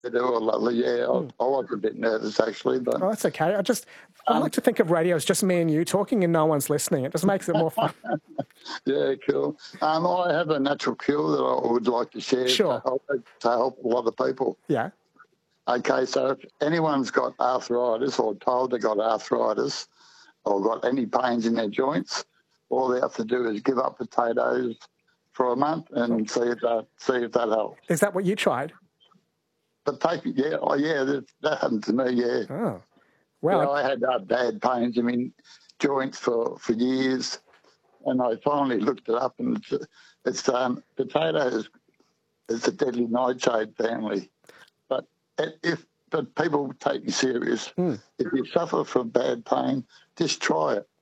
They were lovely, yeah. I was a bit nervous, actually, but... Oh, that's okay. I like to think of radio as just me and you talking and no one's listening. It just makes it more fun. Yeah, cool. I have a natural cure that I would like to share Sure. to help a lot of people. Yeah. Okay, so if anyone's got arthritis or told they got arthritis or got any pains in their joints, all they have to do is give up potatoes for a month and see if that helps. Is that what you tried? But that happened to me, yeah. Oh, well. Yeah, I had bad pains in joints for years, and I finally looked it up, and it's potatoes. It's a deadly nightshade family, but people take me serious. If you suffer from bad pain, just try it.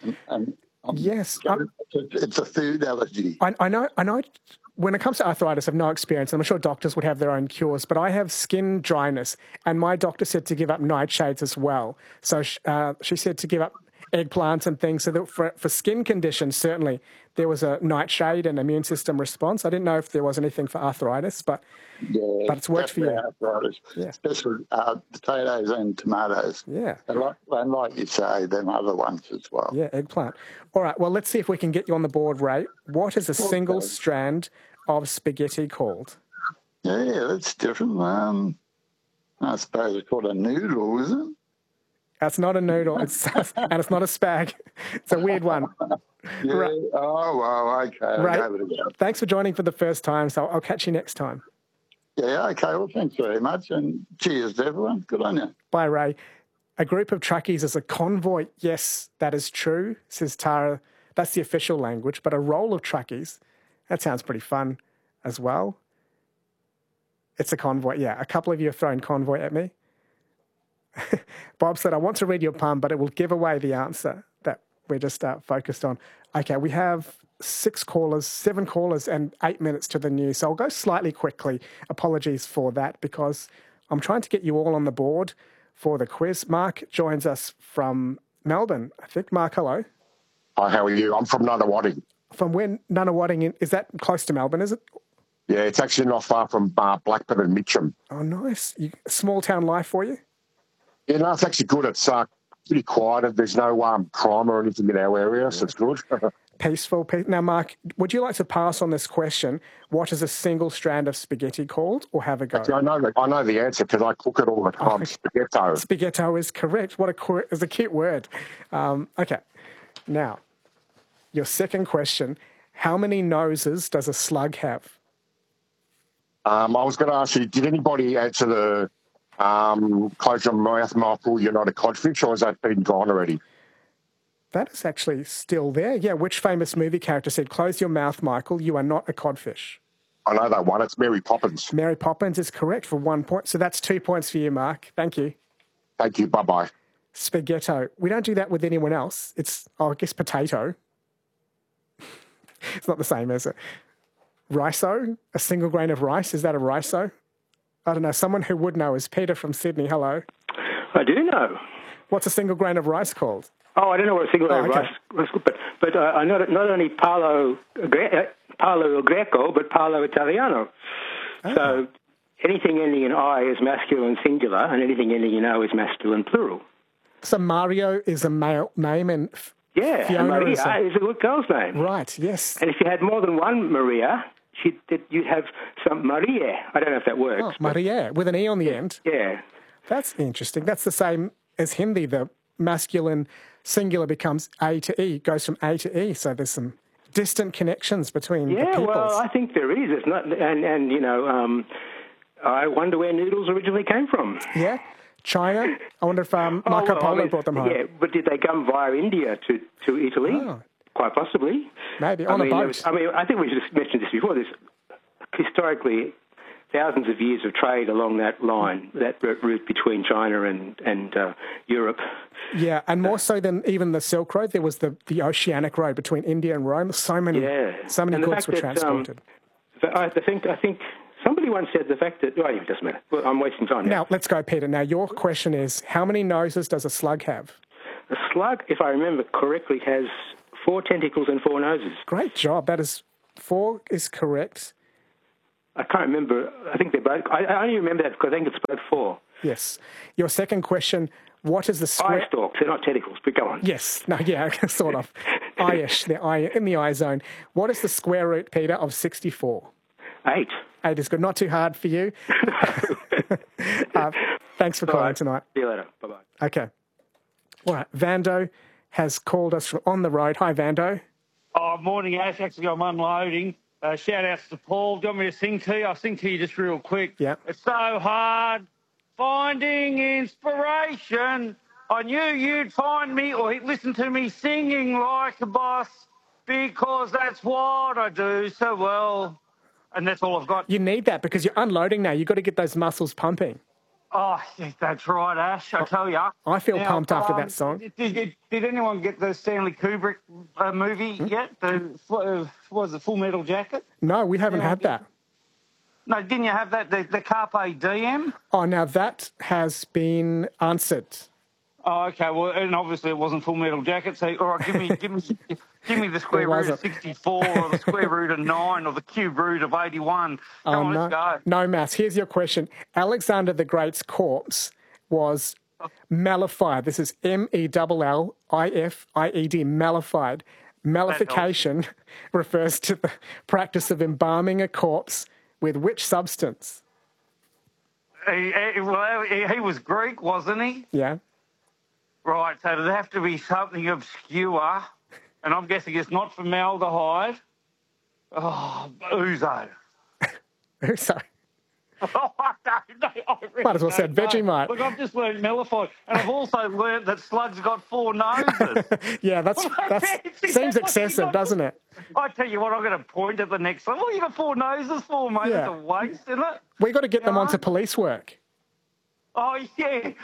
Yes, it's a food allergy. I know. When it comes to arthritis, I have no experience. I'm sure doctors would have their own cures, but I have skin dryness, and my doctor said to give up nightshades as well. So she said to give up eggplants and things. So that for skin conditions, certainly there was a nightshade and immune system response. I didn't know if there was anything for arthritis, but it's worked for you. Arthritis, especially potatoes and tomatoes. Yeah. And like you say, them other ones as well. Yeah, eggplant. All right, well, let's see if we can get you on the board, Ray. What is a single strand of spaghetti called? Yeah, that's different. I suppose it's called a noodle, is it? That's not a noodle, and it's not a spag. It's a weird one. Yeah. Right. Oh, well, okay. Ray, thanks for joining for the first time, so I'll catch you next time. Yeah, okay. Well, thanks very much, and cheers to everyone. Good on you. Bye, Ray. A group of truckies is a convoy. Yes, that is true, says Tara. That's the official language, but a roll of truckies, that sounds pretty fun as well. It's a convoy. Yeah, a couple of you have thrown convoy at me. Bob said, I want to read your palm, but it will give away the answer that we're just focused on. Okay, we have 7 callers, and 8 minutes to the news. So I'll go slightly quickly. Apologies for that, because I'm trying to get you all on the board for the quiz. Mark joins us from Melbourne, I think. Mark, hello. Hi, how are you? I'm from Nunawading. From where? Nunawading, is that close to Melbourne, is it? Yeah, it's actually not far from Blackburn and Mitcham. Oh, nice. Small town life for you? Yeah, no, it's actually good. It's pretty quiet. There's no crime or anything in our area, so it's good. Peaceful. Now, Mark, would you like to pass on this question? What is a single strand of spaghetti called, or have a go? Actually, I know the answer because I cook it all the time. Spaghetto. Spaghetto is correct. It's a cute word. Okay. Now, your second question. How many noses does a slug have? I was going to ask you, did anybody answer the close your mouth, Michael, you're not a codfish, or has that been gone already? That is actually still there. Yeah, which famous movie character said, close your mouth, Michael, you are not a codfish? I know that one. It's Mary Poppins. Mary Poppins is correct for 1 point. So that's 2 points for you, Mark. Thank you. Thank you. Bye-bye. Spaghetto. We don't do that with anyone else. It's, I guess, potato. It's not the same, is it? Riso? A single grain of rice? Is that a riso? I don't know. Someone who would know is Peter from Sydney. Hello. I do know. What's a single grain of rice called? Oh, I don't know what a single grain of rice is, but I know not only Parlo Greco, but Parlo Italiano. Oh. So anything ending in I is masculine singular, and anything ending in O is masculine plural. So Mario is a male name, and Fiona and Maria is a good girl's name. Right, yes. And if you had more than one Maria, you'd have some Maria. I don't know if that works. Oh, Maria, with an E on the end. Yeah. That's interesting. That's the same as Hindi. The masculine singular becomes A to E, goes from A to E. So there's some distant connections between the peoples. Yeah, well, I think there is. It's not, and you know, I wonder where noodles originally came from. Yeah. China? I wonder if Marco Polo brought them home. Yeah, but did they come via India to Italy? Oh. Quite possibly. Maybe, on a boat. I think we just mentioned this before. There's historically thousands of years of trade along that line, that route between China and Europe. Yeah, and more so than even the Silk Road, there was the Oceanic Road between India and Rome. So many goods were transported. I think somebody once said the fact that... it doesn't matter. Well, I'm wasting time now. Now, let's go, Peter. Now, your question is, how many noses does a slug have? A slug, if I remember correctly, has 4 tentacles and 4 noses. Great job. That is 4 is correct. I can't remember. I think they're both. I only remember that because I think it's both 4. Yes. Your second question, what is the square... Eye stalks, they're not tentacles, but go on. Yes. No, yeah, sort of. Eye-ish, the eye, in the eye zone. What is the square root, Peter, of 64? 8. 8 is good. Not too hard for you. Thanks for calling tonight. See you later. Bye-bye. Okay. All right. Vando has called us from on the road. Hi, Vando. Oh, morning, Ash. Actually, I'm unloading. Shout outs to Paul. Do you want me to sing to you? I'll sing to you just real quick. Yeah. It's so hard finding inspiration. I knew you'd find me or listen to me singing like a boss because that's what I do so well. And that's all I've got. You need that because you're unloading now. You've got to get those muscles pumping. Oh, yes, that's right, Ash. I tell you. I feel pumped after that song. Did anyone get the Stanley Kubrick movie yet? What was it, Full Metal Jacket? No, we haven't had that. No, didn't you have that, the Carpe Diem? Oh, now that has been answered. Oh, okay. Well, and obviously it wasn't Full Metal Jacket. So, all right, give me the square root of 64 or the square root of 9 or the cube root of 81. Come on, let's go. No maths. Here's your question. Alexander the Great's corpse was mellified. This is MELLIFIED, mellified. Mellification refers to the practice of embalming a corpse with which substance? He was Greek, wasn't he? Yeah. Right, so it'd have to be something obscure, and I'm guessing it's not formaldehyde. Oh, ouzo. Ouzo. Oh, I don't know. Really might as well said Vegemite. Look, I've just learned mellified, and I've also learned that slugs got 4 noses. Yeah, that seems excessive, doesn't it? I tell you what, I'm going to point at the next one. Well, you got 4 noses for, mate. Yeah. It's a waste, isn't it? We got to get them onto police work. Oh, yeah.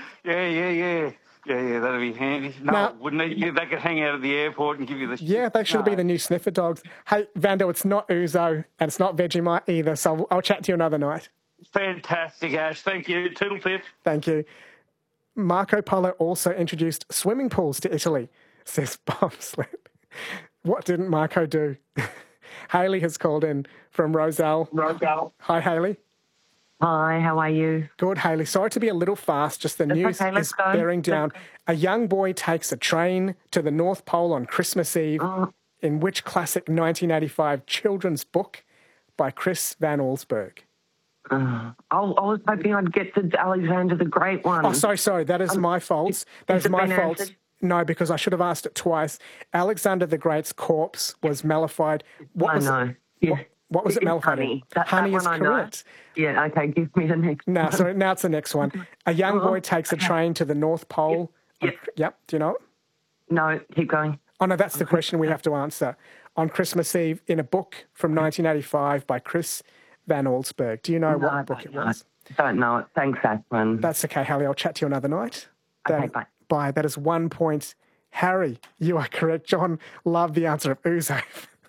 Yeah, that'd be handy. No, now, wouldn't it? Yeah, they could hang out at the airport and give you the... Yeah, they should be the new sniffer dogs. Hey, Vando, it's not ouzo and it's not Vegemite either, so I'll chat to you another night. Fantastic, Ash. Thank you. Toodle pip. Thank you. Marco Polo also introduced swimming pools to Italy, says Bombsled. What didn't Marco do? Hayley has called in from Roselle. Hi, Hayley. Hi, how are you? Good, Hayley. Sorry to be a little fast, just the news is bearing down. A young boy takes a train to the North Pole on Christmas Eve in which classic 1985 children's book by Chris Van Allsburg? I was hoping I'd get the Alexander the Great one. Oh, sorry. That is my fault. That is my fault. Answered? No, because I should have asked it twice. Alexander the Great's corpse was mellified. What was it mellified? Honey. Honey is correct. Yeah, okay, give me the next one. Now it's the next one. A young boy takes a train to the North Pole. Yep. Do you know it? No, keep going. Oh, no, that's the question we have to answer. On Christmas Eve, in a book from 1985 by Chris Van Allsburg. Do you know what book it was? Don't know it. Thanks, Ashwin. That's okay, Harry. I'll chat to you another night. Okay, bye. Bye. That is 1 point. Harry, you are correct. John loved the answer of ouzo.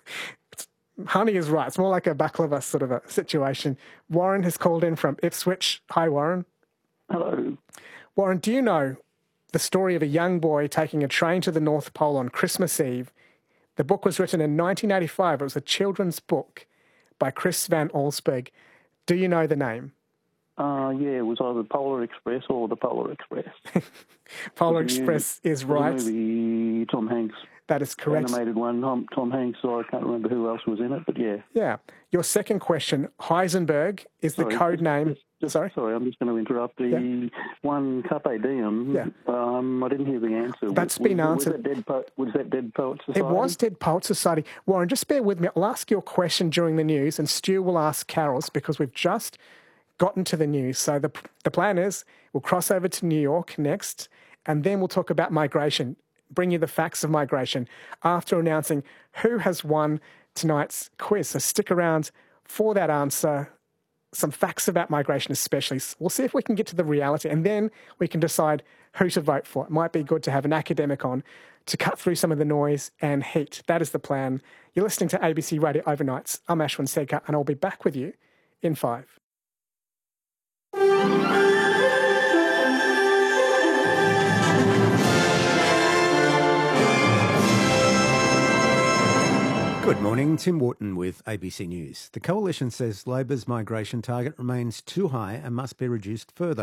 Honey is right. It's more like a baklava sort of a situation. Warren has called in from Ipswich. Hi, Warren. Hello. Warren, do you know the story of a young boy taking a train to the North Pole on Christmas Eve? The book was written in 1985. It was a children's book by Chris Van Allsburg. Do you know the name? Yeah, it was either Polar Express or the Polar Express. Polar Express is right. The movie, Tom Hanks. That is correct. Animated one, Tom Hanks, so I can't remember who else was in it, but yeah. Yeah. Your second question, Heisenberg is the code name. Sorry, I'm just going to interrupt. The one Carpe Diem, I didn't hear the answer. That's been answered. Was that Dead Poets Society? It was Dead Poets Society. Warren, just bear with me. I'll ask your question during the news, and Stu will ask Carol's because we've just gotten to the news. So the plan is we'll cross over to New York next, and then we'll talk about migration, bring you the facts of migration after announcing who has won tonight's quiz. So stick around for that answer, some facts about migration especially. We'll see if we can get to the reality, and then we can decide who to vote for. It might be good to have an academic on to cut through some of the noise and heat. That is the plan. You're listening to ABC Radio Overnights. I'm Ashwin Sedkar, and I'll be back with you in 5. Good morning. morning, Tim Wharton with ABC News. The Coalition says Labor's migration target remains too high and must be reduced further.